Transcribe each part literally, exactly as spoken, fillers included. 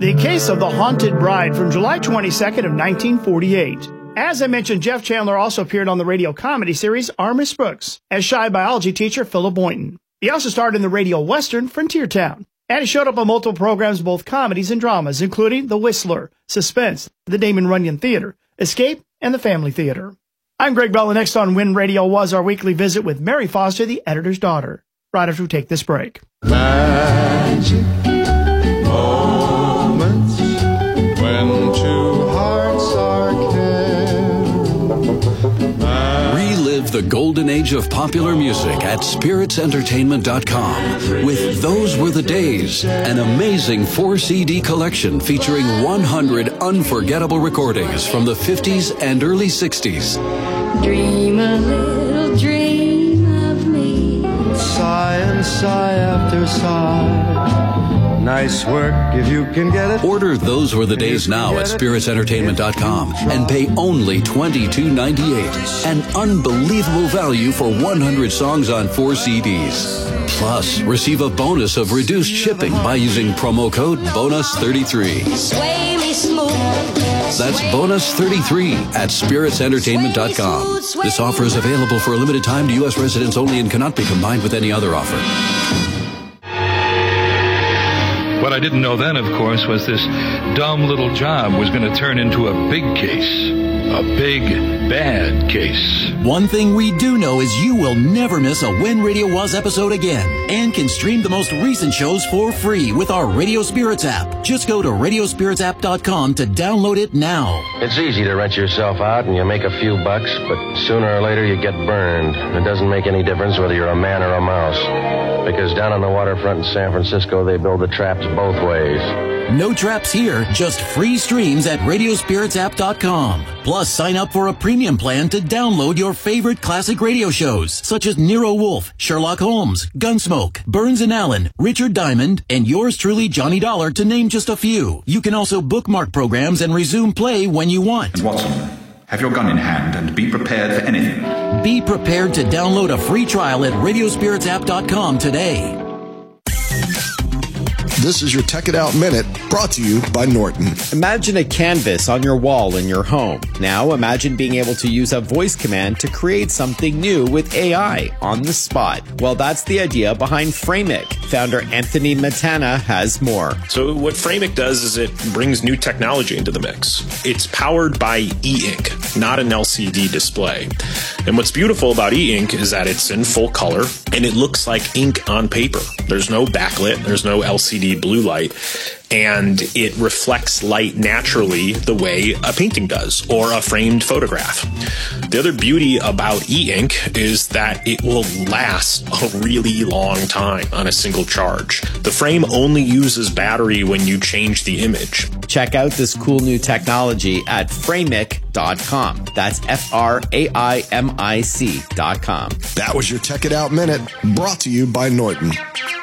The Case of the Haunted Bride from July twenty-second of nineteen forty-eight. As I mentioned, Jeff Chandler also appeared on the radio comedy series Armis Brooks as shy biology teacher Philip Boynton. He also starred in the radio western Frontier Town. And he showed up on multiple programs, both comedies and dramas, including The Whistler, Suspense, the Damon Runyon Theater, Escape, and the Family Theater. I'm Greg Bell, and next on When Radio Was, our weekly visit with Mary Foster, the editor's daughter, right after we take this break. Magic moments when two hearts are kin. Relive the golden age of popular music at spirits entertainment dot com with Those Were the Days, an amazing four C D collection featuring one hundred unforgettable recordings from the fifties and early sixties. Dream a little dream of me. Sigh and sigh after sigh. Nice work if you can get it. Order Those Were the Days now at spirits entertainment dot com and pay only twenty-two ninety-eight. An unbelievable value for one hundred songs on four C Ds. Plus, receive a bonus of reduced shipping by using promo code bonus thirty-three. Sway me smooth. That's bonus thirty-three at spirits entertainment dot com. This offer is available for a limited time to U S residents only and cannot be combined with any other offer. What I didn't know then, of course, was this dumb little job was going to turn into a big case. A big, bad case. One thing we do know is you will never miss a When Radio Was episode again and can stream the most recent shows for free with our Radio Spirits app. Just go to radio spirits app dot com to download it now. It's easy to rent yourself out and you make a few bucks, but sooner or later you get burned. It doesn't make any difference whether you're a man or a mouse, because down on the waterfront in San Francisco they build the traps both ways. No traps here, just free streams at radio spirits app dot com. Plus, sign up for a premium plan to download your favorite classic radio shows, such as Nero Wolfe, Sherlock Holmes, Gunsmoke, Burns and Allen, Richard Diamond, and yours truly, Johnny Dollar, to name just a few. You can also bookmark programs and resume play when you want. And Watson, have your gun in hand and be prepared for anything. Be prepared to download a free trial at radio spirits app dot com today. This is your Tech It Out Minute, brought to you by Norton. Imagine a canvas on your wall in your home. Now imagine being able to use a voice command to create something new with A I on the spot. Well, that's the idea behind Framic. Founder Anthony Matana has more. So what Framic does is it brings new technology into the mix. It's powered by e-ink, not an L C D display. And what's beautiful about e-ink is that it's in full color and it looks like ink on paper. There's no backlit, there's no L C D blue light, and it reflects light naturally the way a painting does or a framed photograph. The other beauty about e-ink is that it will last a really long time on a single charge. The frame only uses battery when you change the image. Check out this cool new technology at framic dot com. That's F R A I M I C dot com. That was your Tech It Out Minute, brought to you by Norton.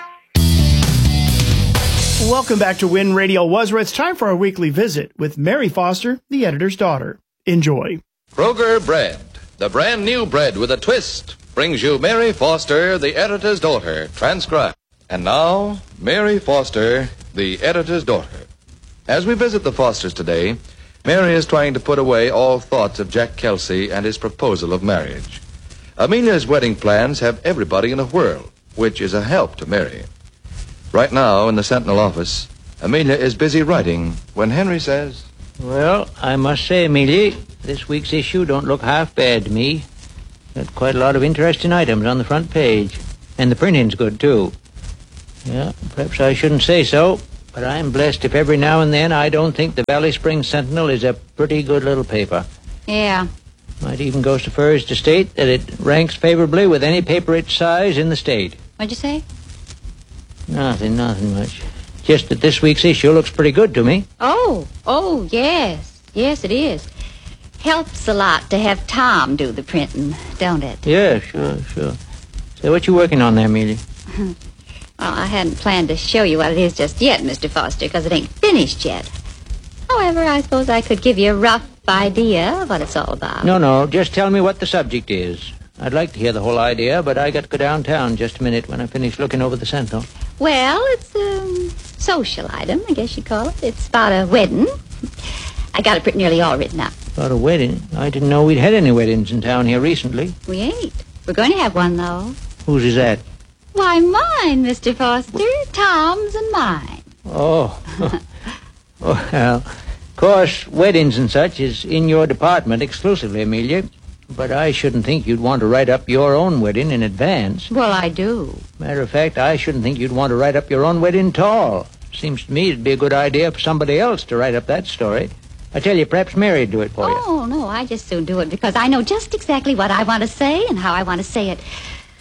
Welcome back to When Radio Was, where it's time for our weekly visit with Mary Foster, the editor's daughter. Enjoy. Kroger Bread, the brand new bread with a twist, brings you Mary Foster, the editor's daughter, transcribed. And now, Mary Foster, the editor's daughter. As we visit the Fosters today, Mary is trying to put away all thoughts of Jack Kelsey and his proposal of marriage. Amelia's wedding plans have everybody in a whirl, which is a help to Mary. Right now, in the Sentinel office, Amelia is busy writing when Henry says, "Well, I must say, Amelia, this week's issue don't look half bad to me. Got quite a lot of interesting items on the front page. And the printing's good, too. Yeah, perhaps I shouldn't say so, but I'm blessed if every now and then I don't think the Valley Springs Sentinel is a pretty good little paper. Yeah. Might even go so far as to state that it ranks favorably with any paper its size in the state." What'd you say? Nothing, nothing much. Just that this week's issue looks pretty good to me. Oh, oh, yes. Yes, it is. Helps a lot to have Tom do the printing, don't it? Yeah, sure, sure. So what you working on there, Amelia? Well, I hadn't planned to show you what it is just yet, Mister Foster, because it ain't finished yet. However, I suppose I could give you a rough idea of what it's all about. No, no, just tell me what the subject is. I'd like to hear the whole idea, but I got to go downtown just a minute when I finish looking over the Sentinel. Well, it's, um, social item, I guess you call it. It's about a wedding. I got it pretty nearly all written up. About a wedding? I didn't know we'd had any weddings in town here recently. We ain't. We're going to have one, though. Whose is that? Why, mine, Mister Foster. Tom's and mine. Oh. Oh, well, of course, weddings and such is in your department exclusively, Amelia. But I shouldn't think you'd want to write up your own wedding in advance. Well, I do. Matter of fact, I shouldn't think you'd want to write up your own wedding at all. Seems to me it'd be a good idea for somebody else to write up that story. I tell you, perhaps Mary'd do it for you. Oh, no, I just soon do it because I know just exactly what I want to say and how I want to say it.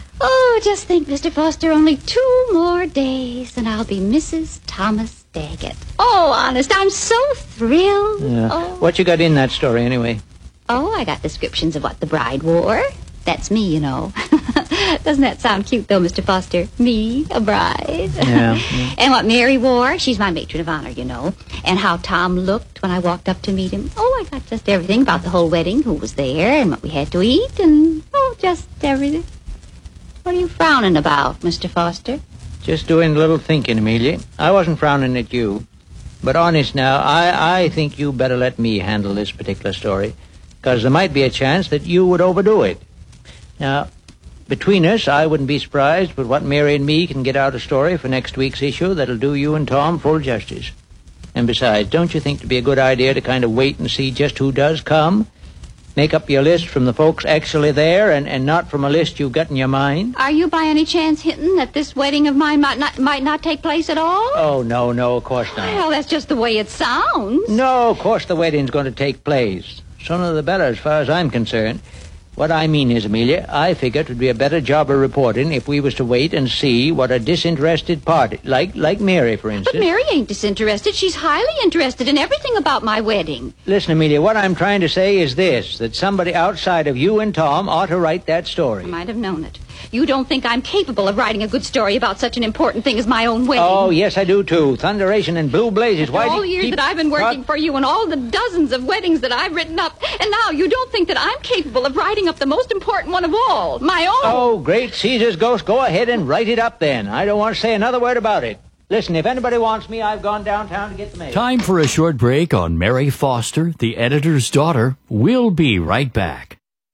Oh, just think, Mister Foster, only two more days and I'll be Missus Thomas Daggett. Oh, honest, I'm so thrilled. Yeah. Oh. What you got in that story, anyway? Oh, I got descriptions of what the bride wore. That's me, you know. Doesn't that sound cute, though, Mister Foster? Me, a bride. Yeah, yeah. And what Mary wore. She's my matron of honor, you know. And how Tom looked when I walked up to meet him. Oh, I got just everything about the whole wedding, who was there, and what we had to eat, and, oh, just everything. What are you frowning about, Mister Foster? Just doing a little thinking, Amelia. I wasn't frowning at you. But honest now, I, I think you better let me handle this particular story, because there might be a chance that you would overdo it. Now, between us, I wouldn't be surprised with what Mary and me can get out a story for next week's issue that'll do you and Tom full justice. And besides, don't you think it'd be a good idea to kind of wait and see just who does come? Make up your list from the folks actually there and, and not from a list you've got in your mind? Are you by any chance hinting that this wedding of mine might not might not take place at all? Oh, no, no, of course not. Well, that's just the way it sounds. No, of course the wedding's going to take place. Sooner the better as far as I'm concerned. What I mean is, Amelia, I figure it would be a better job of reporting if we was to wait and see what a disinterested party, like like Mary, for instance. But Mary ain't disinterested. She's highly interested in everything about my wedding. Listen, Amelia, what I'm trying to say is this, that somebody outside of you and Tom ought to write that story. I might have known it. You don't think I'm capable of writing a good story about such an important thing as my own wedding? Oh, yes, I do, too. Thunderation and blue blazes. Why all do the you years keep... that I've been working What? for you and all the dozens of weddings that I've written up, and now you don't think that I'm capable of writing up the most important one of all, my own? Oh, great Caesar's ghost, go ahead and write it up then. I don't want to say another word about it. Listen, if anybody wants me, I've gone downtown to get the mail. Time for a short break on Mary Foster, the editor's daughter. We'll be right back.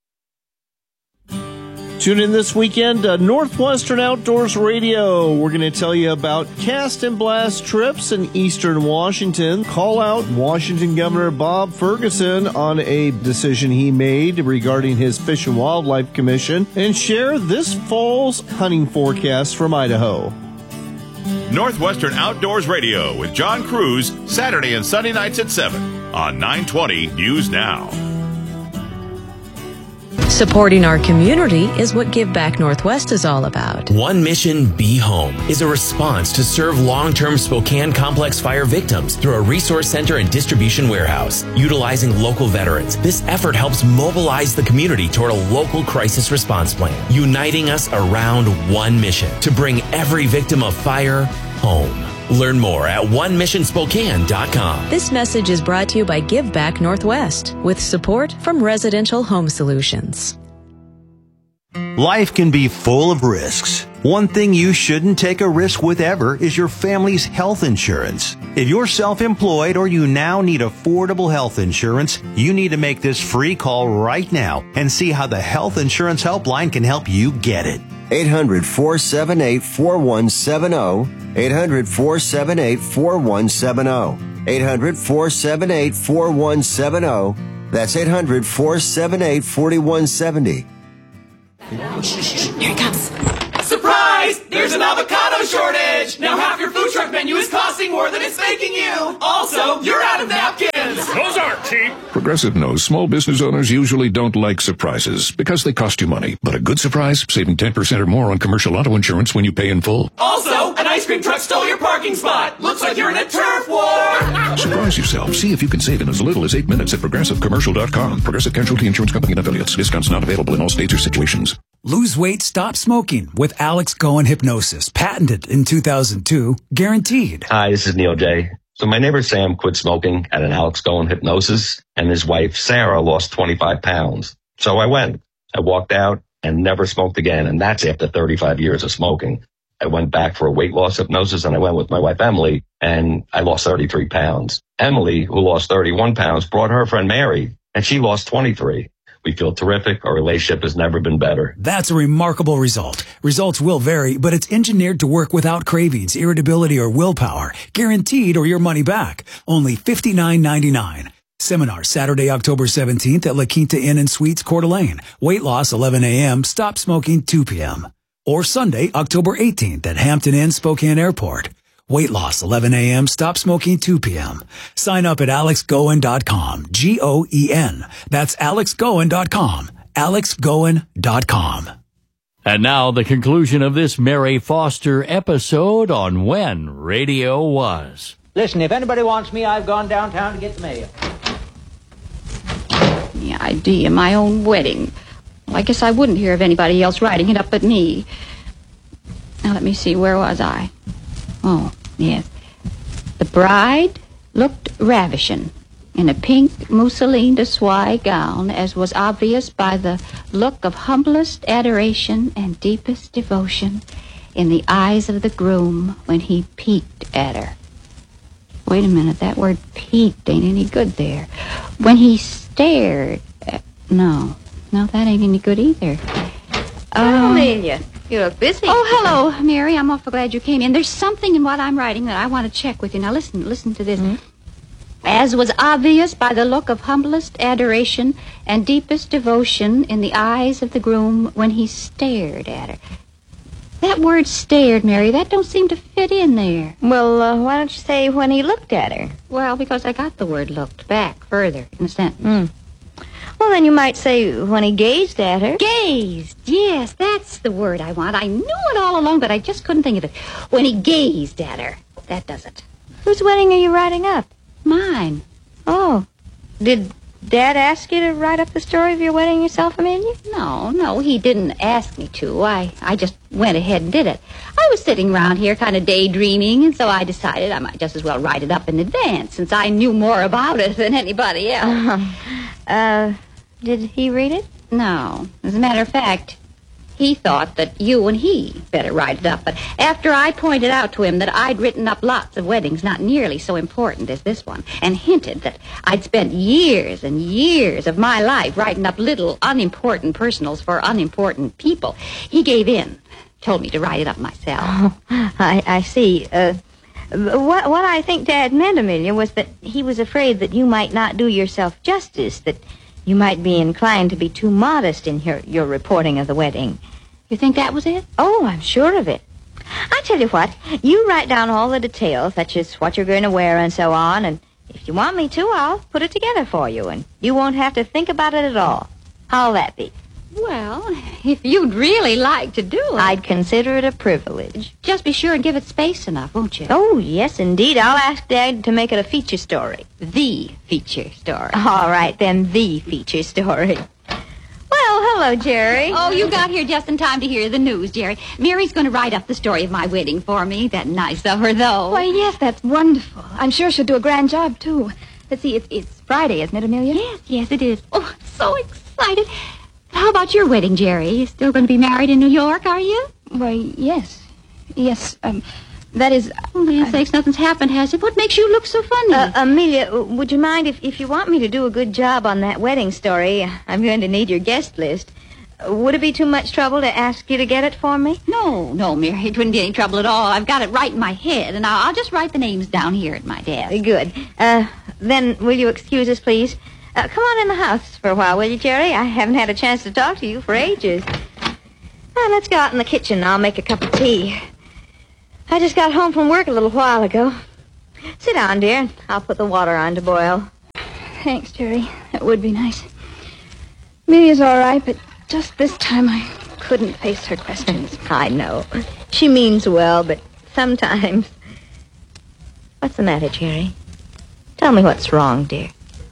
Tune in this weekend to Northwestern Outdoors Radio. We're going to tell you about cast and blast trips in eastern Washington. Call out Washington Governor Bob Ferguson on a decision he made regarding his Fish and Wildlife Commission, and share this fall's hunting forecast from Idaho. Northwestern Outdoors Radio with John Cruz, Saturday and Sunday nights at seven on nine twenty News Now. Supporting our community is what Give Back Northwest is all about. One Mission Be Home is a response to serve long-term Spokane complex fire victims through a resource center and distribution warehouse. Utilizing local veterans, this effort helps mobilize the community toward a local crisis response plan, uniting us around one mission to bring every victim of fire home. Learn more at one mission spokane dot com. This message is brought to you by Give Back Northwest with support from Residential Home Solutions. Life can be full of risks. One thing you shouldn't take a risk with ever is your family's health insurance. If you're self-employed or you now need affordable health insurance, you need to make this free call right now and see how the Health Insurance Helpline can help you get it. eight hundred, four seven eight, four one seven zero. eight hundred, four seven eight, four one seven zero. eight hundred, four seven eight, four one seven zero. That's eight hundred, four seven eight, four one seven zero. Here he comes. Surprise! There's an avocado shortage! Now half your food truck menu is costing more than it's making you! Also, you're out of napkins! Those aren't cheap! Progressive knows small business owners usually don't like surprises because they cost you money. But a good surprise, saving ten percent or more on commercial auto insurance when you pay in full. Also, an ice cream truck stole your parking spot! Looks like you're in a turf war! Surprise yourself. See if you can save in as little as eight minutes at progressive commercial dot com. Progressive Casualty Insurance Company and affiliates. Discounts not available in all states or situations. Lose weight, stop smoking with Alex Cohen Hypnosis. Patented in two thousand two. Guaranteed. Hi, this is Neil J. So my neighbor Sam quit smoking at an Alex Cohen Hypnosis, and his wife Sarah lost twenty-five pounds. So I went. I walked out and never smoked again, and that's after thirty-five years of smoking. I went back for a weight loss hypnosis, and I went with my wife, Emily, and I lost thirty-three pounds. Emily, who lost thirty-one pounds, brought her friend Mary, and she lost twenty-three. We feel terrific. Our relationship has never been better. That's a remarkable result. Results will vary, but it's engineered to work without cravings, irritability, or willpower. Guaranteed or your money back. Only fifty-nine ninety-nine. Seminar Saturday, October seventeenth at La Quinta Inn and Suites, Coeur d'Alene. Weight loss eleven a.m., stop smoking two p.m. Or Sunday, October eighteenth at Hampton Inn, Spokane Airport. Weight loss eleven a.m., stop smoking two p.m. Sign up at alex goen dot com, G O E N. That's alex goen dot com, alex goen dot com. And now the conclusion of this Mary Foster episode on When Radio Was. Listen, if anybody wants me, I've gone downtown to get the mail. The idea, my own wedding. Well, I guess I wouldn't hear of anybody else writing it up but me. Now, let me see, where was I? Oh, yes. The bride looked ravishing in a pink mousseline de soie gown, as was obvious by the look of humblest adoration and deepest devotion in the eyes of the groom when he peeked at her. Wait a minute, that word peeked ain't any good there. When he stared at... No, no, that ain't any good either. Oh, Um, Amelia, you look busy. Oh, hello, Mary. I'm awful glad you came in. There's something in what I'm writing that I want to check with you. Now, listen, listen to this. Mm-hmm. As was obvious by the look of humblest adoration and deepest devotion in the eyes of the groom when he stared at her. That word stared, Mary, that don't seem to fit in there. Well, uh, why don't you say when he looked at her? Well, because I got the word looked back further in the sentence. Mm. Well, then you might say when he gazed at her. Gazed, yes, that's the word I want. I knew it all along, but I just couldn't think of it. When he gazed at her. That does it. Whose wedding are you writing up? Mine. Oh. Did Dad ask you to write up the story of your wedding yourself, Amelia? No, no, he didn't ask me to. I, I just went ahead and did it. I was sitting around here kind of daydreaming, and so I decided I might just as well write it up in advance, since I knew more about it than anybody else. Uh, did he read it? No. As a matter of fact, he thought that you and he better write it up. But after I pointed out to him that I'd written up lots of weddings not nearly so important as this one, and hinted that I'd spent years and years of my life writing up little unimportant personals for unimportant people, he gave in, told me to write it up myself. Oh, I, I see. Uh, what, what I think Dad meant, Amelia, was that he was afraid that you might not do yourself justice, that you might be inclined to be too modest in your, your reporting of the wedding. You think that was it? Oh, I'm sure of it. I tell you what, you write down all the details, such as what you're going to wear and so on, and if you want me to, I'll put it together for you, and you won't have to think about it at all. How'll that be? Well, if you'd really like to do it... I'd consider it a privilege. Just be sure and give it space enough, won't you? Oh, yes, indeed. I'll ask Dad to make it a feature story. The feature story. All right, then, the feature story. Well, hello, Jerry. Oh, you got here just in time to hear the news, Jerry. Mary's going to write up the story of my wedding for me. That nice of her, though. Why, yes, that's wonderful. I'm sure she'll do a grand job, too. Let's see, it's, it's Friday, isn't it, Amelia? Yes, yes, it is. Oh, I'm so excited. How about your wedding, Jerry? You still going to be married in New York, are you? Why, yes. Yes, um, that is... Oh, land sakes, nothing's happened, has it? What makes you look so funny? Uh, Amelia, would you mind if, if you want me to do a good job on that wedding story, I'm going to need your guest list. Would it be too much trouble to ask you to get it for me? No, no, Mary, it wouldn't be any trouble at all. I've got it right in my head, and I'll, I'll just write the names down here at my desk. Good. Uh, then will you excuse us, please? Uh, come on in the house for a while, will you, Jerry? I haven't had a chance to talk to you for ages. Now, let's go out in the kitchen. I'll make a cup of tea. I just got home from work a little while ago. Sit down, dear. I'll put the water on to boil. Thanks, Jerry. That would be nice. Amelia's all right, but just this time I couldn't face her questions. I know. She means well, but sometimes... What's the matter, Jerry? Tell me what's wrong, dear.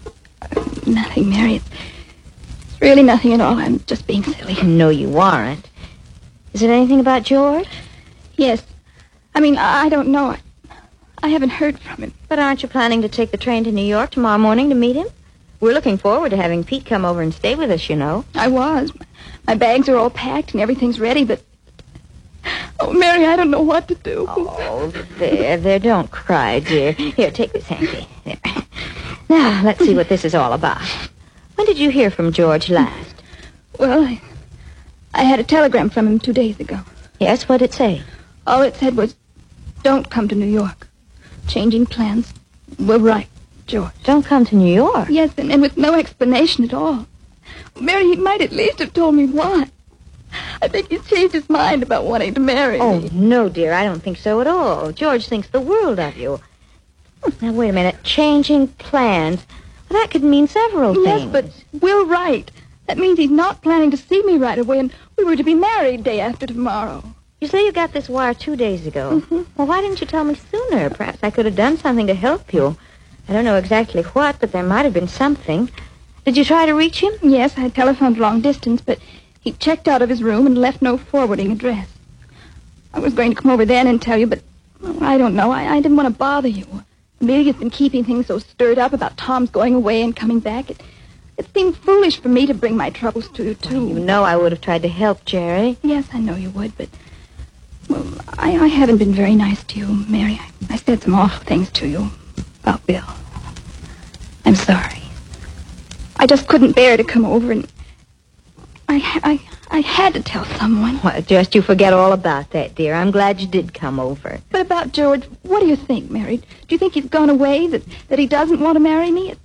Nothing, Mary. It's really nothing at all. I'm just being silly. No, you aren't. Is it anything about George? Yes. I mean, I don't know. I, I haven't heard from him. But aren't you planning to take the train to New York tomorrow morning to meet him? We're looking forward to having Pete come over and stay with us, you know. I was. My bags are all packed and everything's ready, but... Oh, Mary, I don't know what to do. Oh, there, there, don't cry, dear. Here, take this hanky. There. Now, let's see what this is all about. When did you hear from George last? Well, I, I had a telegram from him two days ago. Yes, what did it say? All it said was, don't come to New York. Changing plans. We're right, George. Don't come to New York? Yes, and, and with no explanation at all. Mary, he might at least have told me why. I think he's changed his mind about wanting to marry oh, me. Oh, no, dear, I don't think so at all. George thinks the world of you. Now, wait a minute. Changing plans. Well, that could mean several things. Yes, but we're right. That means he's not planning to see me right away, and we were to be married day after tomorrow. You say you got this wire two days ago. Mm-hmm. Well, why didn't you tell me sooner? Perhaps I could have done something to help you. I don't know exactly what, but there might have been something. Did you try to reach him? Yes, I telephoned long distance, but he checked out of his room and left no forwarding address. I was going to come over then and tell you, but well, I don't know. I, I didn't want to bother you. Amelia's been keeping things so stirred up about Tom's going away and coming back. It, it seemed foolish for me to bring my troubles to you, too. Well, you know I would have tried to help, Jerry. Yes, I know you would, but... Well, I, I haven't been very nice to you, Mary. I, I said some awful things to you about Bill. I'm sorry. I just couldn't bear to come over, and I, I, I had to tell someone. Well, just you forget all about that, dear. I'm glad you did come over. But about George, what do you think, Mary? Do you think he's gone away, that, that he doesn't want to marry me?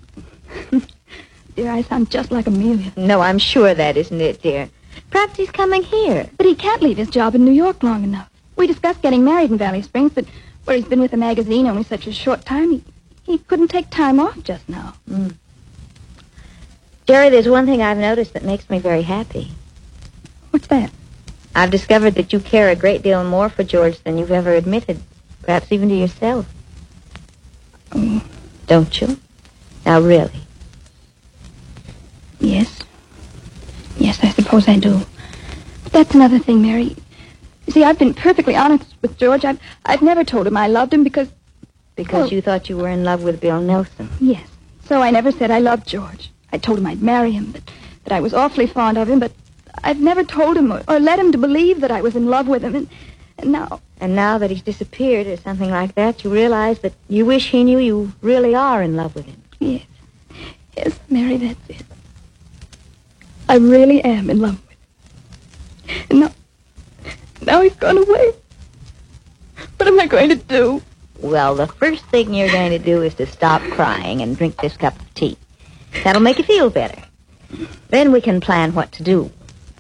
Dear, I sound just like Amelia. No, I'm sure that isn't it, dear. Perhaps he's coming here. But he can't leave his job in New York long enough. We discussed getting married in Valley Springs, but where he's been with the magazine only such a short time, he, he couldn't take time off just now. Mm. Jerry, there's one thing I've noticed that makes me very happy. What's that? I've discovered that you care a great deal more for George than you've ever admitted, perhaps even to yourself. Oh. Don't you? Now, really? Yes. Yes, I suppose I do. But that's another thing, Mary. You see, I've been perfectly honest with George. I've, I've never told him I loved him because... Because well, you thought you were in love with Bill Nelson. Yes. So I never said I loved George. I told him I'd marry him, that, that I was awfully fond of him, but I've never told him or, or led him to believe that I was in love with him, and, and now... And now that he's disappeared or something like that, you realize that you wish he knew you really are in love with him. Yes. Yes, Mary, that's it. I really am in love with him. And now, now he's gone away. What am I going to do? Well, the first thing you're going to do is to stop crying and drink this cup of tea. That'll make you feel better. Then we can plan what to do.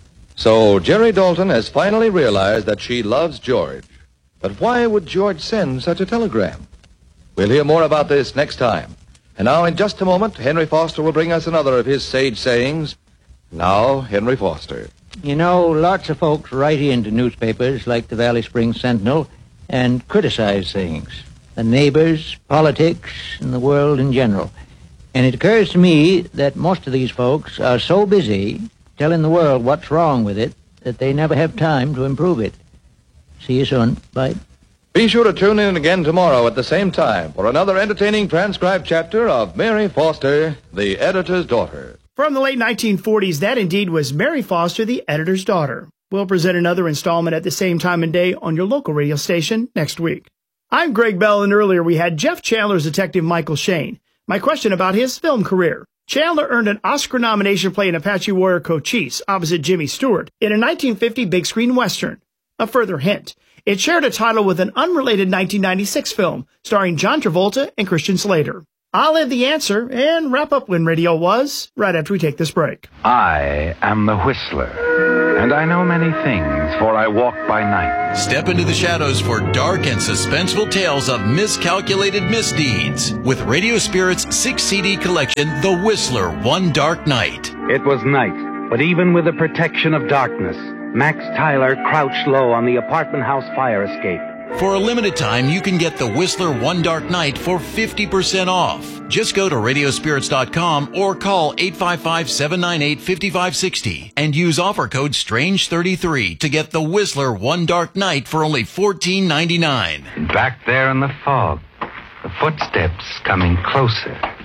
So Jerry Dalton has finally realized that she loves George. But why would George send such a telegram? We'll hear more about this next time. And now, in just a moment, Henry Foster will bring us another of his sage sayings. Now, Henry Foster. You know, lots of folks write into newspapers like the Valley Springs Sentinel and criticize things. The neighbors, politics, and the world in general. And it occurs to me that most of these folks are so busy telling the world what's wrong with it that they never have time to improve it. See you soon. Bye. Be sure to tune in again tomorrow at the same time for another entertaining transcribed chapter of Mary Foster, the Editor's Daughter. From the late nineteen forties, that indeed was Mary Foster, the Editor's Daughter. We'll present another installment at the same time and day on your local radio station next week. I'm Greg Bell, and earlier we had Jeff Chandler's Detective Michael Shane. My question about his film career. Chandler earned an Oscar nomination playing Apache warrior Cochise opposite Jimmy Stewart in a nineteen fifty big screen Western. A further hint, it shared a title with an unrelated nineteen ninety-six film starring John Travolta and Christian Slater. I'll have the answer and wrap up When Radio Was right after we take this break. I am the Whistler, and I know many things, for I walk by night. Step into the shadows for dark and suspenseful tales of miscalculated misdeeds with Radio Spirit's six C D collection, The Whistler, One Dark Night. It was night, but even with the protection of darkness, Max Tyler crouched low on the apartment house fire escape. For a limited time, you can get The Whistler One Dark Night for fifty percent off. Just go to radio spirits dot com or call eight five five, seven nine eight, five five six zero and use offer code strange thirty-three to get The Whistler One Dark Night for only fourteen ninety-nine. Back there in the fog, the footsteps coming closer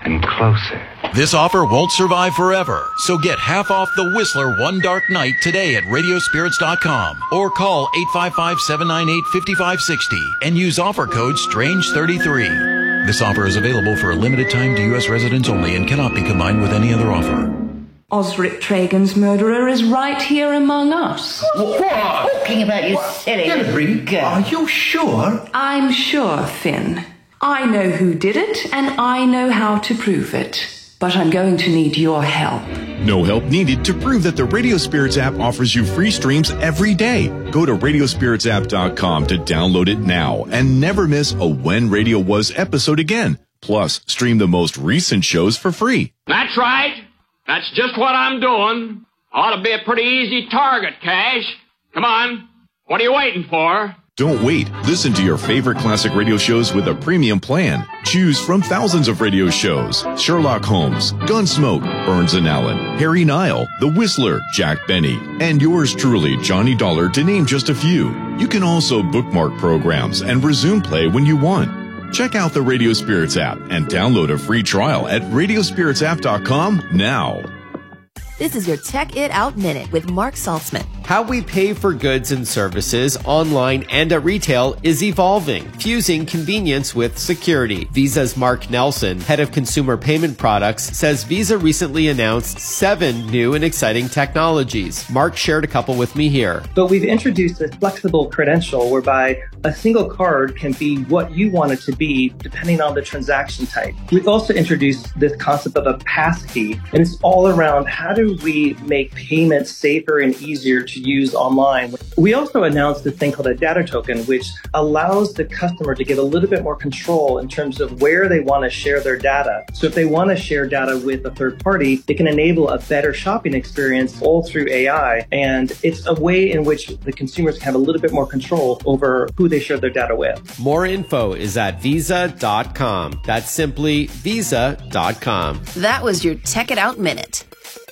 and closer. This offer won't survive forever, so get half off the Whistler One Dark Night today at radio spirits dot com or call eight five five, seven nine eight, five five six zero and use offer code strange thirty-three. This offer is available for a limited time to U S residents only and cannot be combined with any other offer. Osric Tragan's murderer is right here among us. What? Talking about, you silly little girl. Are you sure? I'm sure, Finn. I know who did it, and I know how to prove it. But I'm going to need your help. No help needed to prove that the Radio Spirits app offers you free streams every day. Go to radio spirits app dot com to download it now and never miss a When Radio Was episode again. Plus, stream the most recent shows for free. That's right. That's just what I'm doing. Ought to be a pretty easy target, Cash. Come on. What are you waiting for? Don't wait. Listen to your favorite classic radio shows with a premium plan. Choose from thousands of radio shows. Sherlock Holmes, Gunsmoke, Burns and Allen, Harry Nile, The Whistler, Jack Benny, and yours truly, Johnny Dollar, to name just a few. You can also bookmark programs and resume play when you want. Check out the Radio Spirits app and download a free trial at radio spirits app dot com now. This is your Check It Out Minute with Mark Saltzman. How we pay for goods and services online and at retail is evolving, fusing convenience with security. Visa's Mark Nelson, head of consumer payment products, says Visa recently announced seven new and exciting technologies. Mark shared a couple with me here. But we've introduced a flexible credential whereby a single card can be what you want it to be depending on the transaction type. We've also introduced this concept of a passkey, and it's all around how do we make payments safer and easier to use online. We also announced this thing called a data token, which allows the customer to get a little bit more control in terms of where they want to share their data. So if they want to share data with a third party, it can enable a better shopping experience all through A I. And it's a way in which the consumers can have a little bit more control over who they share their data with. More info is at visa dot com. That's simply visa dot com. That was your Check It Out Minute.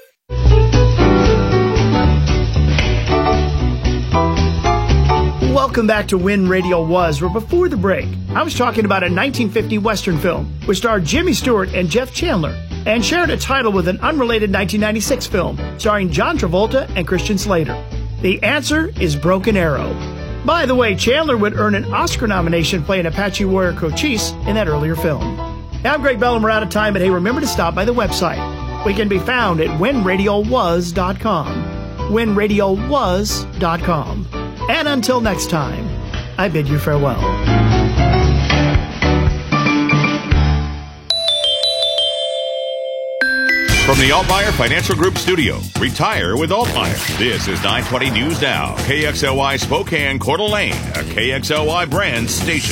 Welcome back to When Radio Was, where before the break, I was talking about a nineteen fifty Western film which starred Jimmy Stewart and Jeff Chandler and shared a title with an unrelated nineteen ninety-six film starring John Travolta and Christian Slater. The answer is Broken Arrow. By the way, Chandler would earn an Oscar nomination playing Apache warrior Cochise in that earlier film. Now I'm Greg Bellum, we're out of time, but hey, remember to stop by the website. We can be found at when radio was dot com. when radio was dot com. And until next time, I bid you farewell. From the Altmaier Financial Group studio, retire with Altmaier. This is nine twenty News Now, K X L Y Spokane, Coeur d'Alene, a K X L Y brand station.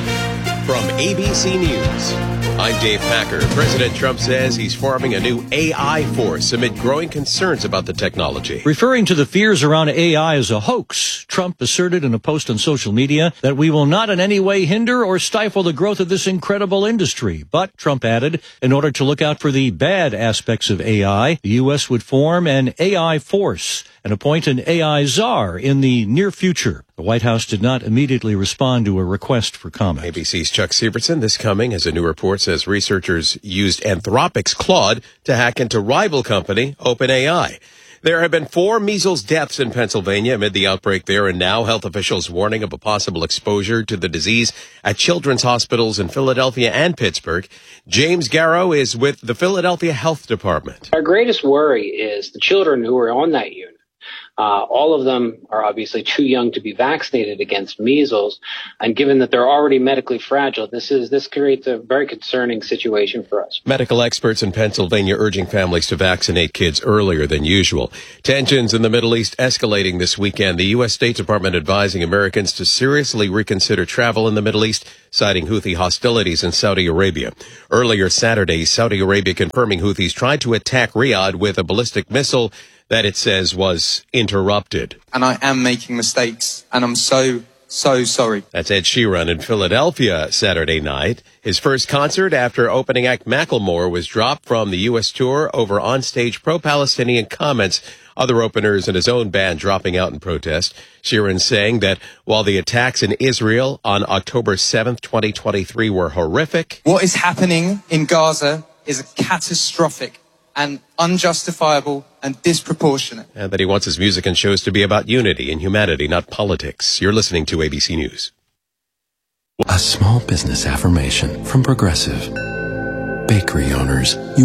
From A B C News, I'm Dave Packer. President Trump says he's forming a new A I force amid growing concerns about the technology. Referring to the fears around A I as a hoax, Trump asserted in a post on social media that we will not in any way hinder or stifle the growth of this incredible industry. But, Trump added, in order to look out for the bad aspects of A I, the U S would form an A I force and appoint an A I czar in the near future. The White House did not immediately respond to a request for comment. A B C's Chuck Sievertson, this coming as a new report says researchers used Anthropic's Claude to hack into rival company OpenAI. There have been four measles deaths in Pennsylvania amid the outbreak there, and now health officials warning of a possible exposure to the disease at children's hospitals in Philadelphia and Pittsburgh. James Garrow is with the Philadelphia Health Department. Our greatest worry is the children who are on that unit. Uh, all of them are obviously too young to be vaccinated against measles. And given that they're already medically fragile, this is this creates a very concerning situation for us. Medical experts in Pennsylvania urging families to vaccinate kids earlier than usual. Tensions in the Middle East escalating this weekend. The U S State Department advising Americans to seriously reconsider travel in the Middle East, citing Houthi hostilities in Saudi Arabia. Earlier Saturday, Saudi Arabia confirming Houthis tried to attack Riyadh with a ballistic missile that it says was interrupted. And I am making mistakes, and I'm so, so sorry. That's Ed Sheeran in Philadelphia Saturday night. His first concert after opening act Macklemore was dropped from the U S tour over onstage pro-Palestinian comments. Other openers in his own band dropping out in protest. Sheeran saying that while the attacks in Israel on October seventh, twenty twenty-three were horrific, what is happening in Gaza is catastrophic and unjustifiable and disproportionate. And that he wants his music and shows to be about unity and humanity, not politics. You're listening to A B C News. A small business affirmation from Progressive. Bakery owners, you